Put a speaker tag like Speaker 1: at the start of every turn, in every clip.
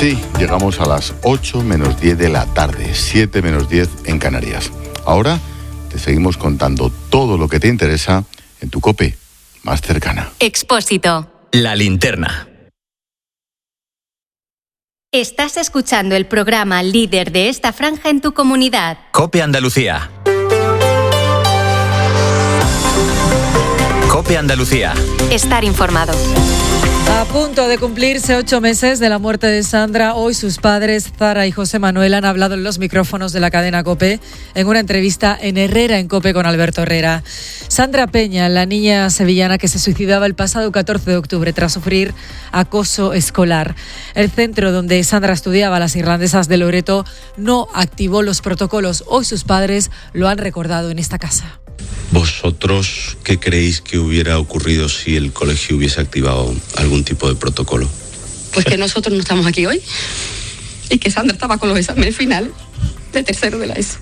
Speaker 1: Sí, llegamos a las 8 menos 10 de la tarde, 7 menos 10 en Canarias. Ahora te seguimos contando todo lo que te interesa en tu COPE más cercana.
Speaker 2: Expósito.
Speaker 3: La linterna.
Speaker 2: Estás escuchando el programa líder de esta franja en tu comunidad.
Speaker 3: COPE Andalucía. COPE Andalucía.
Speaker 2: Estar informado.
Speaker 4: A punto de cumplirse 8 meses de la muerte de Sandra, hoy sus padres, Zara y José Manuel, han hablado en los micrófonos de la cadena COPE en una entrevista en Herrera en COPE con Alberto Herrera. Sandra Peña, la niña sevillana que se suicidaba el pasado 14 de octubre tras sufrir acoso escolar. El centro donde Sandra estudiaba, las Irlandesas de Loreto, no activó los protocolos. Hoy sus padres lo han recordado en esta casa.
Speaker 5: ¿Vosotros qué creéis que hubiera ocurrido si el colegio hubiese activado algún tipo de protocolo?
Speaker 6: Pues que nosotros no estamos aquí hoy y que Sandra estaba con los exámenes finales de tercero de la ESO.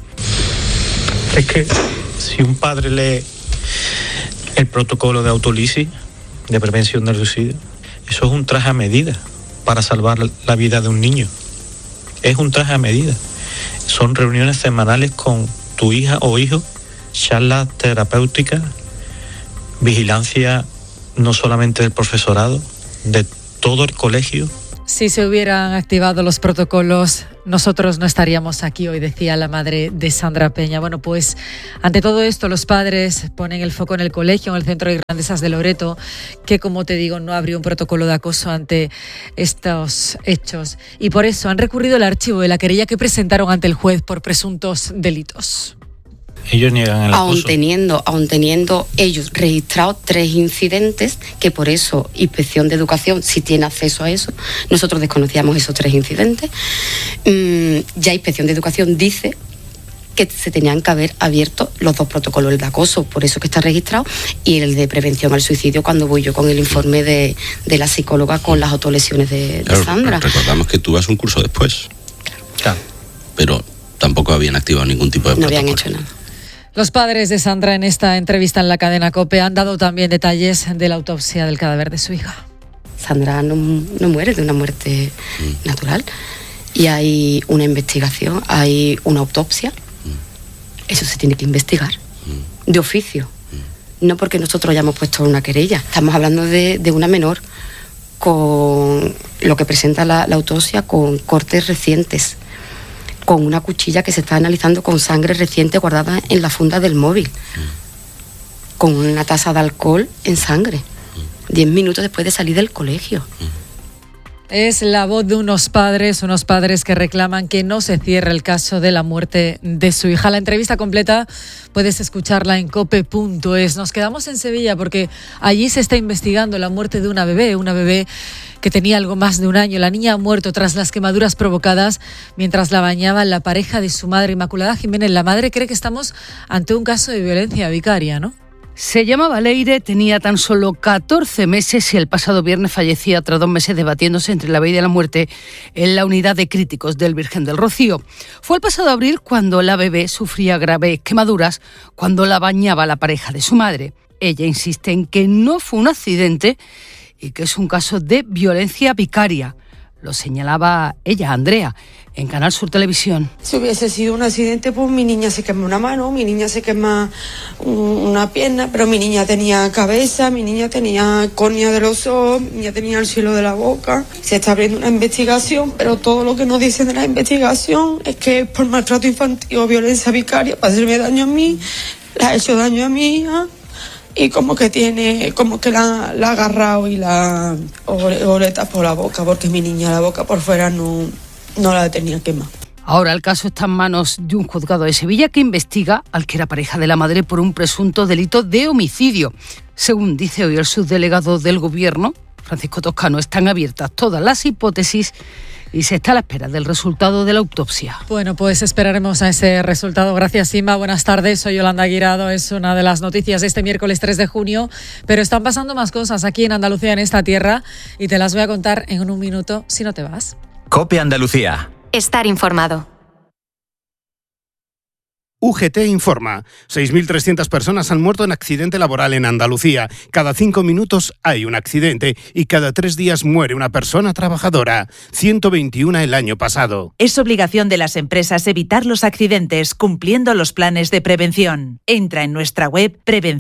Speaker 7: Es que si un padre lee el protocolo de autolisis, de prevención del suicidio, eso es un traje a medida para salvar la vida de un niño. Es un traje a medida. Son reuniones semanales con tu hija o hijo, charlas terapéuticas, vigilancia no solamente del profesorado, de todo el colegio.
Speaker 4: Si se hubieran activado los protocolos, nosotros no estaríamos aquí hoy, decía la madre de Sandra Peña. Bueno, pues ante todo esto, los padres ponen el foco en el colegio, en el Centro de Irlandesas de Loreto, que, como te digo, no abrió un protocolo de acoso ante estos hechos. Y por eso han recurrido al archivo de la querella que presentaron ante el juez por presuntos delitos.
Speaker 7: Ellos niegan el acoso.
Speaker 6: Aun teniendo ellos registrados 3 incidentes, que por eso Inspección de Educación sí tiene acceso a eso. Nosotros desconocíamos esos 3 incidentes. Ya Inspección de Educación dice que se tenían que haber abierto los 2 protocolos, el de acoso, por eso que está registrado, y el de prevención al suicidio, cuando voy yo con el informe de la psicóloga con las autolesiones de Sandra.
Speaker 5: Recordamos que tú vas un curso después.
Speaker 7: Claro.
Speaker 5: Pero tampoco habían activado ningún tipo de protocolo.
Speaker 6: No habían hecho nada.
Speaker 4: Los padres de Sandra en esta entrevista en la cadena COPE han dado también detalles de la autopsia del cadáver de su hija.
Speaker 6: Sandra no muere de una muerte natural y hay una investigación, hay una autopsia. Eso se tiene que investigar de oficio, no porque nosotros hayamos puesto una querella. Estamos hablando de una menor con lo que presenta la autopsia, con cortes recientes, con una cuchilla que se está analizando con sangre reciente guardada en la funda del móvil, con una tasa de alcohol en sangre, 10 minutos después de salir del colegio.
Speaker 4: Es la voz de unos padres que reclaman que no se cierre el caso de la muerte de su hija. La entrevista completa puedes escucharla en cope.es. Nos quedamos en Sevilla porque allí se está investigando la muerte de una bebé que tenía algo más de un año. La niña ha muerto tras las quemaduras provocadas mientras la bañaba la pareja de su madre. Inmaculada Jiménez, la madre cree que estamos ante un caso de violencia vicaria, ¿no?
Speaker 8: Se llamaba Leire, tenía tan solo 14 meses y el pasado viernes fallecía tras 2 meses debatiéndose entre la vida y la muerte en la unidad de críticos del Virgen del Rocío. Fue el pasado abril cuando la bebé sufría graves quemaduras cuando la bañaba la pareja de su madre. Ella insiste en que no fue un accidente y que es un caso de violencia vicaria. Lo señalaba ella, Andrea, en Canal Sur Televisión.
Speaker 9: Si hubiese sido un accidente, pues mi niña se quema una mano, mi niña se quema una pierna, pero mi niña tenía cabeza, mi niña tenía córnea de los ojos, mi niña tenía el cielo de la boca. Se está abriendo una investigación, pero todo lo que nos dicen de la investigación es que es por maltrato infantil o violencia vicaria, para hacerme daño a mí, le ha hecho daño a mi hija. Y como que la ha agarrado y la oretas por la boca, porque mi niña la boca por fuera no la tenía quemada.
Speaker 8: Ahora el caso está en manos de un juzgado de Sevilla que investiga al que era pareja de la madre por un presunto delito de homicidio. Según dice hoy el subdelegado del Gobierno, Francisco Toscano, están abiertas todas las hipótesis y se está a la espera del resultado de la autopsia.
Speaker 4: Bueno, pues esperaremos a ese resultado. Gracias, Inma. Buenas tardes. Soy Yolanda Guirado. Es una de las noticias de este miércoles 3 de junio. Pero están pasando más cosas aquí en Andalucía, en esta tierra, y te las voy a contar en un minuto, si no te vas.
Speaker 3: COPE Andalucía.
Speaker 2: Estar informado.
Speaker 10: UGT informa. 6.300 personas han muerto en accidente laboral en Andalucía. Cada 5 minutos hay un accidente y cada 3 días muere una persona trabajadora. 121 el año pasado.
Speaker 11: Es obligación de las empresas evitar los accidentes cumpliendo los planes de prevención. Entra en nuestra web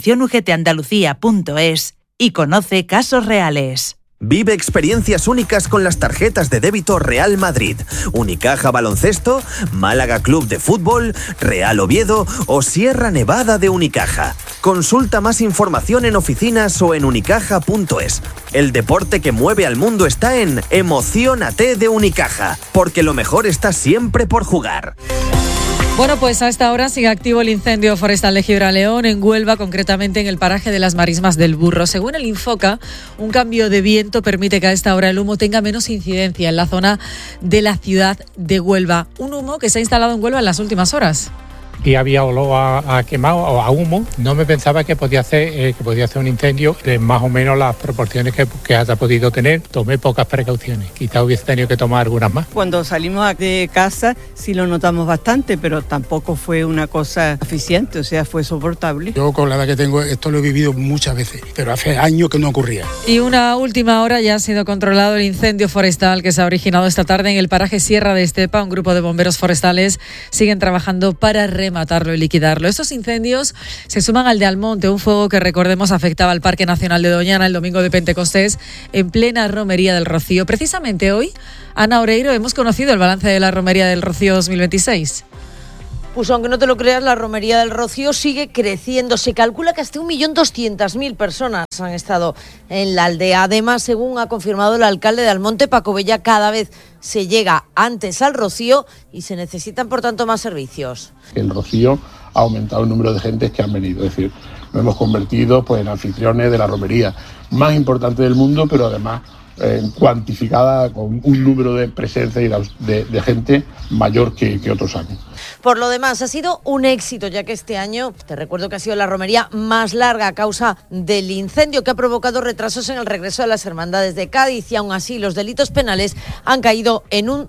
Speaker 11: prevencionugtandalucía.es y conoce casos reales.
Speaker 12: Vive experiencias únicas con las tarjetas de débito Real Madrid, Unicaja Baloncesto, Málaga Club de Fútbol, Real Oviedo o Sierra Nevada de Unicaja. Consulta más información en oficinas o en unicaja.es. El deporte que mueve al mundo está en Emociónate de Unicaja, porque lo mejor está siempre por jugar.
Speaker 4: Bueno, pues a esta hora sigue activo el incendio forestal de Gibraleón, en Huelva, concretamente en el paraje de las Marismas del Burro. Según el Infoca, un cambio de viento permite que a esta hora el humo tenga menos incidencia en la zona de la ciudad de Huelva. Un humo que se ha instalado en Huelva en las últimas horas.
Speaker 13: Y había olor a quemado o a humo. No me pensaba que podía hacer un incendio de más o menos las proporciones que haya podido tener. Tomé pocas precauciones, quizá hubiese tenido que tomar algunas más.
Speaker 14: Cuando salimos de casa sí lo notamos bastante, pero tampoco fue una cosa eficiente, o sea, fue soportable.
Speaker 15: Yo con la edad que tengo esto lo he vivido muchas veces, pero hace años que no ocurría.
Speaker 4: Y una última hora ya ha sido controlado el incendio forestal que se ha originado esta tarde en el paraje Sierra de Estepa. Un grupo de bomberos forestales siguen trabajando para matarlo y liquidarlo. Estos incendios se suman al de Almonte, un fuego que, recordemos, afectaba al Parque Nacional de Doñana el domingo de Pentecostés en plena Romería del Rocío. Precisamente hoy, Ana Oreiro, hemos conocido el balance de la Romería del Rocío 2026.
Speaker 16: Pues aunque no te lo creas, la Romería del Rocío sigue creciendo. Se calcula que hasta 1.200.000 personas han estado en la aldea. Además, según ha confirmado el alcalde de Almonte, Paco Bella, cada vez se llega antes al Rocío y se necesitan, por tanto, más servicios.
Speaker 17: El Rocío ha aumentado el número de gentes que han venido. Es decir, nos hemos convertido en anfitriones de la romería más importante del mundo, pero además cuantificada con un número de presencia y de gente mayor que otros años.
Speaker 16: Por lo demás, ha sido un éxito, ya que este año, te recuerdo que ha sido la romería más larga a causa del incendio que ha provocado retrasos en el regreso de las hermandades de Cádiz, y aún así los delitos penales han caído en un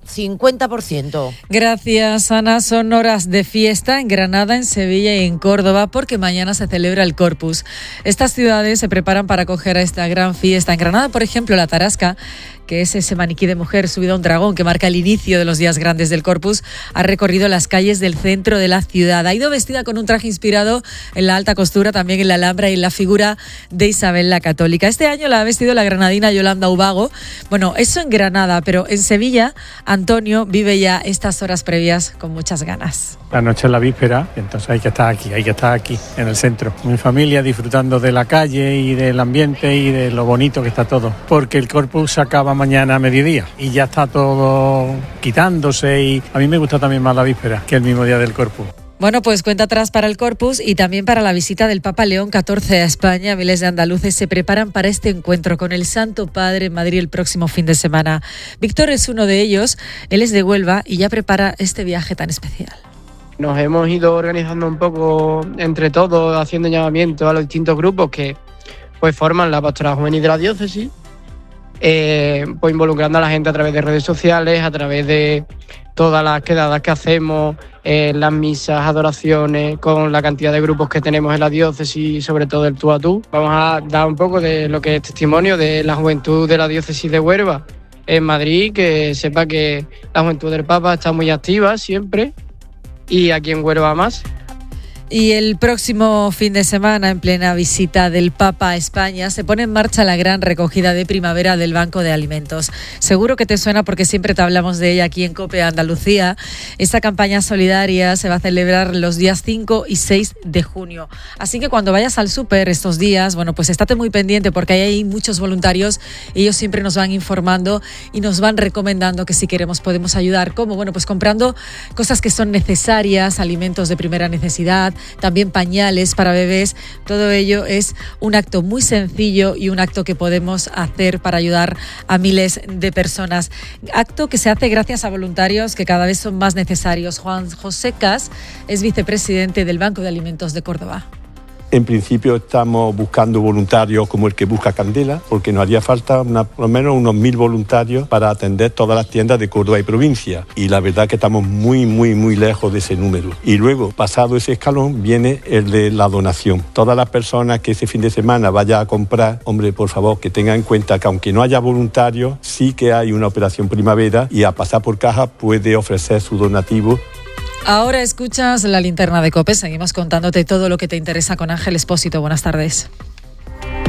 Speaker 16: 50%.
Speaker 4: Gracias, Ana. Son horas de fiesta en Granada, en Sevilla y en Córdoba, porque mañana se celebra el Corpus. Estas ciudades se preparan para acoger a esta gran fiesta. En Granada, por ejemplo, la Tarasca, que es ese maniquí de mujer subido a un dragón que marca el inicio de los días grandes del Corpus, ha recorrido las calles del centro de la ciudad. Ha ido vestida con un traje inspirado en la alta costura, también en la Alhambra y en la figura de Isabel la Católica. Este año la ha vestido la granadina Yolanda Ubago. Bueno, eso en Granada, pero en Sevilla, Antonio vive ya estas horas previas con muchas ganas.
Speaker 13: La noche es la víspera, entonces hay que estar aquí, en el centro. Mi familia disfrutando de la calle y del ambiente y de lo bonito que está todo, porque el Corpus se acaba mañana a mediodía y ya está todo quitándose, y a mí me gusta también más la víspera que el mismo día del Corpus.
Speaker 4: Bueno, pues cuenta atrás para el Corpus y también para la visita del Papa León XIV a España. Miles de andaluces se preparan para este encuentro con el Santo Padre en Madrid el próximo fin de semana. Víctor es uno de ellos, él es de Huelva y ya prepara este viaje tan especial.
Speaker 18: Nos hemos ido organizando un poco entre todos, haciendo llamamiento a los distintos grupos que pues forman la pastoral juvenil de la diócesis, pues involucrando a la gente a través de redes sociales, a través de todas las quedadas que hacemos, las misas, adoraciones, con la cantidad de grupos que tenemos en la diócesis y sobre todo el tú a tú. Vamos a dar un poco de lo que es testimonio de la juventud de la diócesis de Huelva en Madrid, que sepa que la juventud del Papa está muy activa siempre, y aquí en Huelva más.
Speaker 4: Y el próximo fin de semana, en plena visita del Papa a España, se pone en marcha la gran recogida de primavera del Banco de Alimentos. Seguro que te suena porque siempre te hablamos de ella aquí en COPE Andalucía. Esta campaña solidaria se va a celebrar los días 5 y 6 de junio. Así que cuando vayas al súper estos días, bueno, pues estate muy pendiente porque hay muchos voluntarios. Ellos siempre nos van informando y nos van recomendando que si queremos podemos ayudar. ¿Cómo? Bueno, pues comprando cosas que son necesarias, alimentos de primera necesidad, también pañales para bebés. Todo ello es un acto muy sencillo y un acto que podemos hacer para ayudar a miles de personas. Acto que se hace gracias a voluntarios que cada vez son más necesarios. Juan José Cas es vicepresidente del Banco de Alimentos de Córdoba.
Speaker 19: En principio estamos buscando voluntarios como el que busca Candela, porque nos haría falta por lo menos unos 1000 voluntarios para atender todas las tiendas de Córdoba y provincia. Y la verdad que estamos muy lejos de ese número. Y luego, pasado ese escalón, viene el de la donación. Todas las personas que ese fin de semana vayan a comprar, hombre, por favor, que tengan en cuenta que aunque no haya voluntarios, sí que hay una operación primavera y a pasar por caja puede ofrecer su donativo.
Speaker 4: Ahora escuchas la linterna de COPE. Seguimos contándote todo lo que te interesa con Ángel Expósito. Buenas tardes.